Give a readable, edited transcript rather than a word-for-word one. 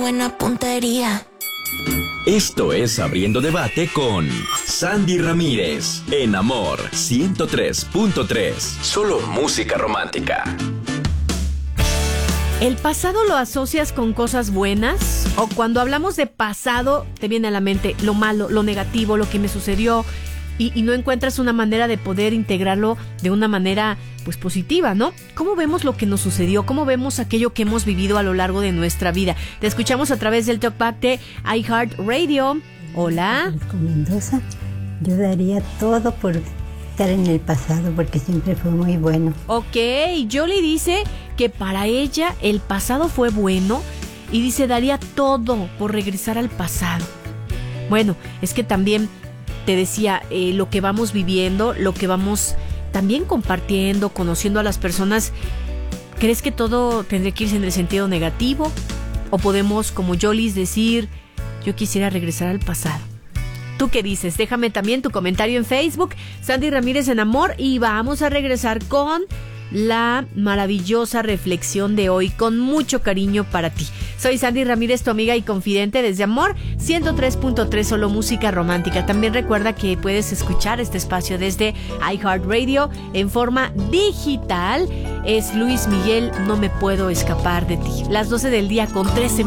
buena puntería. Esto es Abriendo Debate con Sandy Ramírez en Amor 103.3. Solo música romántica. ¿El pasado lo asocias con cosas buenas? ¿O cuando hablamos de pasado te viene a la mente lo malo, lo negativo, lo que me sucedió y no encuentras una manera de poder integrarlo de una manera pues positiva, ¿no? ¿Cómo vemos lo que nos sucedió? ¿Cómo vemos aquello que hemos vivido a lo largo de nuestra vida? Te escuchamos a través del Talkback de iHeartRadio. Hola. Con Mendoza, yo daría todo por estar en el pasado porque siempre fue muy bueno. Ok, Jolie dice que para ella el pasado fue bueno y dice daría todo por regresar al pasado. Bueno, es que también te decía, lo que vamos viviendo, lo que vamos también compartiendo, conociendo a las personas, ¿crees que todo tendría que irse en el sentido negativo? ¿O podemos, como Jolis, decir, yo quisiera regresar al pasado? ¿Tú qué dices? Déjame también tu comentario en Facebook, Sandy Ramírez en Amor, y vamos a regresar con la maravillosa reflexión de hoy, con mucho cariño para ti. Soy Sandy Ramírez, tu amiga y confidente desde Amor 103.3, solo música romántica. También recuerda que puedes escuchar este espacio desde iHeartRadio en forma digital. Es Luis Miguel, No me puedo escapar de ti. Las 12 del día con 13